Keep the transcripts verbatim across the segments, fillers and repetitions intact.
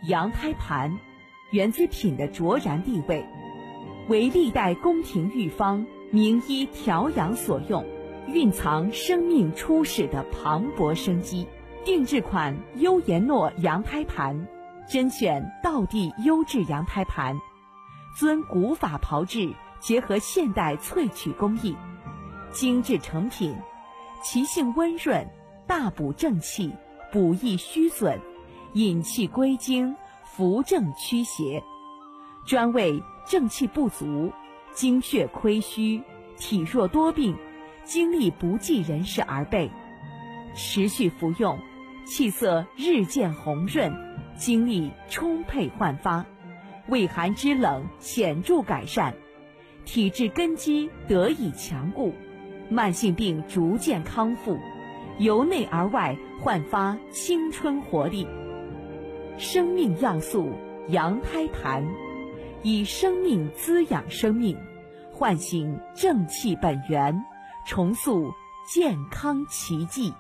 羊胎盘，原子品的卓然地位，为历代宫廷御方名医调养所用，蕴藏生命初始的磅礴生机。定制款优颜诺羊胎盘，甄选道地优质羊胎盘，遵古法炮制，结合现代萃取工艺，精致成品，其性温润，大补正气，补益虚损，引气归经，扶正驱邪，专为正气不足、精血亏虚、体弱多病、精力不济人士而备。持续服用，气色日渐红润，精力充沛焕发，胃寒肢冷显著改善，体质根基得以强固，慢性病逐渐康复，由内而外焕发青春活力。生命要素羊胎盘，以生命滋养生命，唤醒正气本源，重塑健康奇迹。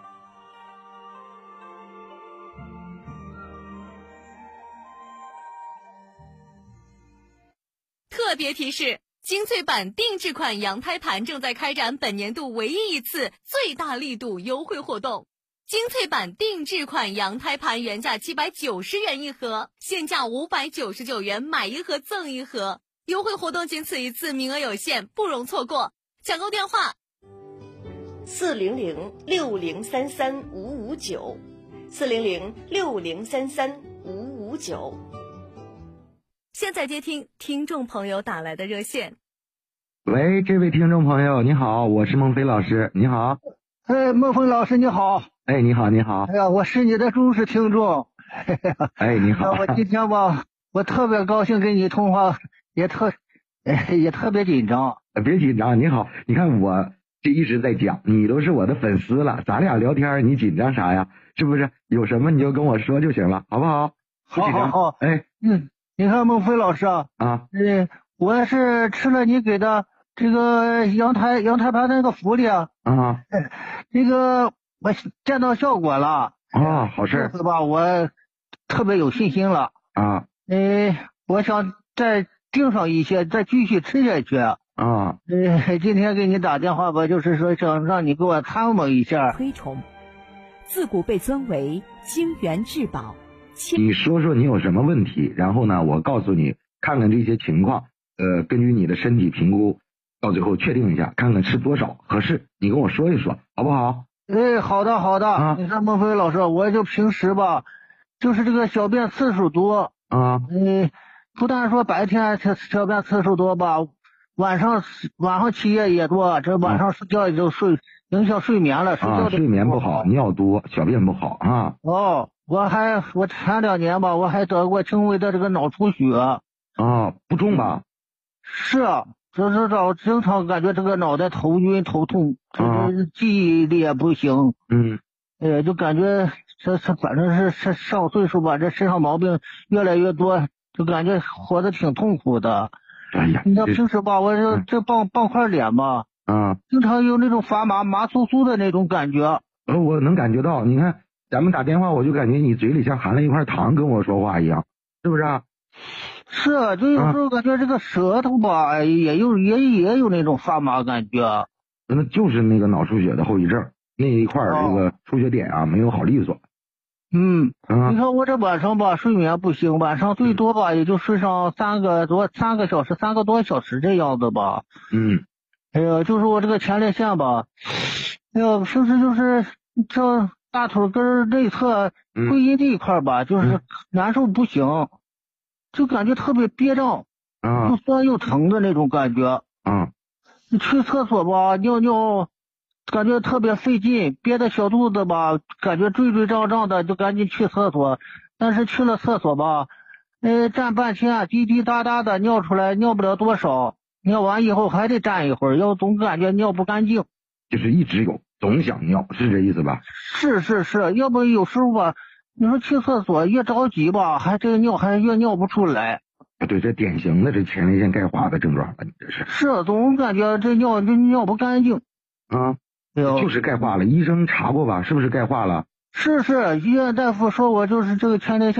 特别提示：精粹版定制款羊胎盘正在开展本年度唯一一次最大力度优惠活动。精粹版定制款羊胎盘原价七百九十元一盒，现价五百九十九元买一盒赠一盒。优惠活动仅此一次，名额有限，不容错过。抢购电话： 四零零六零三三五五九，四零零六零三三五五九。 现在接听听众朋友打来的热线。 喂，这位听众朋友你好，我是孟非老师，你好。 哎，孟非老师你好。 哎，你好你好。 哎呀，我是你的忠实听众。 哎，你好。 我今天吧，我特别高兴跟你通话，也特也特别紧张。 别紧张，你好，你看我这一直在讲，你都是我的粉丝了，咱俩聊天你紧张啥呀？是不是？有什么你就跟我说就行了，好不好？ 好好好。 哎， 嗯，你看孟非老师啊， 啊， 呃，我是吃了你给的这个阳台阳台盘那个福利啊， 啊， 这个我见到效果了啊，好事， 这次吧，我特别有信心了啊， 呃，我想再订上一些，再继续吃下去啊。呃，今天给你打电话吧，就是说想让你给我参谋一下。 推崇，自古被尊为精元至宝。 你说说你有什么问题，然后呢，我告诉你，看看这些情况，呃，根据你的身体评估，到最后确定一下，看看吃多少合适，你跟我说一说，好不好？ 哎，好的好的。啊、你看孟非老师，我就平时吧，就是这个小便次数多啊， 嗯、呃，不但说白天小便次数多吧，晚上晚上起夜也多，这晚上睡觉也就睡、啊、影响睡眠了，睡觉、 啊、睡眠不好，尿多，小便不好啊。 哦。我还我前两年吧，我还得过轻微的这个脑出血啊， 不重吧？ 是啊，就是老经常感觉这个脑袋头晕头痛，就是记忆力也不行， 嗯， 呃，就感觉这这反正是是上岁数吧，这身上毛病越来越多，就感觉活得挺痛苦的。 哎呀， 你看平时吧，我这这半半块脸吧， 啊， 经常有那种发麻麻酥酥的那种感觉。 呃，我能感觉到，你看。咱们打电话，我就感觉你嘴里像含了一块糖跟我说话一样，是不是啊？ 是啊，就有时候感觉这个舌头吧，啊、也有也也有那种发麻感觉。 那就是那个脑出血的后遗症，那一块这个出血点啊、哦、没有好利索。 嗯， 啊， 你看我这晚上吧睡眠不行，晚上最多吧、嗯、也就睡上三个多三个小时，三个多小时这样子吧。 嗯， 哎呀，就是我这个前列腺吧，哎呀，平时就是这。大腿根内侧会阴这一块吧、嗯，就是难受不行、嗯，就感觉特别憋胀， 啊， 又酸又疼的那种感觉。 啊， 你去厕所吧，尿尿感觉特别费劲，憋的小肚子吧，感觉坠坠胀胀的，就赶紧去厕所。但是去了厕所吧，呃，站半天，滴滴答答的尿出来，尿不了多少，尿完以后还得站一会儿，要总感觉尿不干净， 就是一直有。总想尿，是这意思吧？ 是是是，要不有时候吧，你说去厕所越着急吧，还这个尿还越尿不出来。 对，这典型的这前列腺钙化的症状了，你这是。 是，总感觉这尿这尿不干净。 啊，就是钙化了，医生查过吧？是不是钙化了？ 是是，医院大夫说我就是这个前列腺。